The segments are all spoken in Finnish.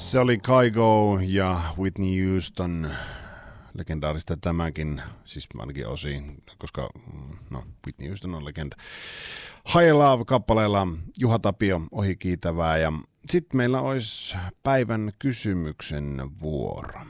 Se oli Kygo ja Whitney Houston. Legendaarista tämäkin, siis ainakin osin, koska Whitney Houston on legenda. High Love-kappaleella Juha Tapio ohikiitävää ja sitten meillä olisi päivän kysymyksen vuoro.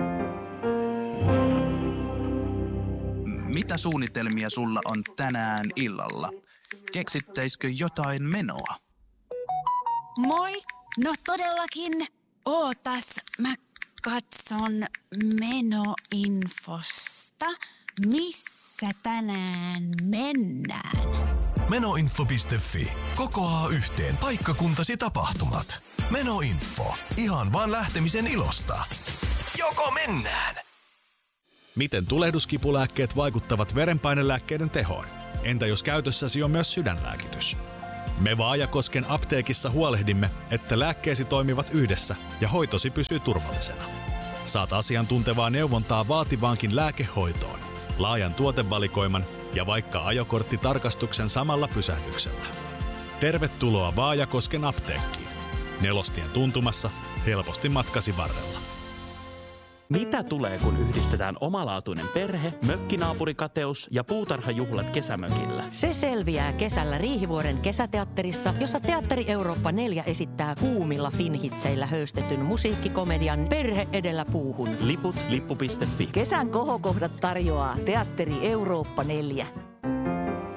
Mitä suunnitelmia sulla on tänään illalla? Keksittäisikö jotain menoa? Moi! No todellakin. Ootas, mä katson menoinfosta. Missä tänään mennään? Menoinfo.fi kokoaa yhteen paikkakuntasi tapahtumat. Menoinfo. Ihan vaan lähtemisen ilosta. Joko mennään? Miten tulehduskipulääkkeet vaikuttavat verenpainelääkkeiden tehoon? Entä jos käytössäsi on myös sydänlääkitys? Me Vaajakosken apteekissa huolehdimme, että lääkkeesi toimivat yhdessä ja hoitosi pysyy turvallisena. Saat asiantuntevaa neuvontaa vaativaankin lääkehoitoon, laajan tuotevalikoiman ja vaikka ajokorttitarkastuksen samalla pysähdyksellä. Tervetuloa Vaajakosken apteekkiin. Nelostien tuntumassa, helposti matkasi varrella. Mitä tulee, kun yhdistetään omalaatuinen perhe, mökkinaapurikateus ja puutarhajuhlat kesämökillä? Se selviää kesällä Riihivuoren kesäteatterissa, jossa Teatteri Eurooppa 4 esittää kuumilla finhitseillä höystetyn musiikkikomedian Perhe edellä puuhun. Liput lippu.fi. Kesän kohokohdat tarjoaa Teatteri Eurooppa 4.